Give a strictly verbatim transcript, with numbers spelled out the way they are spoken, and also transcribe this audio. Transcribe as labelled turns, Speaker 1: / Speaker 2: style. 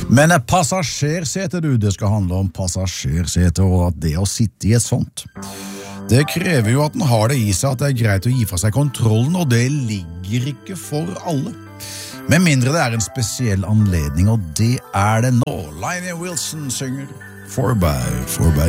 Speaker 1: Men et passasjersete, du, det skal handle om passasjersete, og at det å sitte i et sånt, det krever jo at den har det i seg at det er greit å gi fra seg kontrollen, og det ligger ikke for alle. Med mindre det er en spesiell anledning, og det er det nå. Lionel Wilson synger four by four by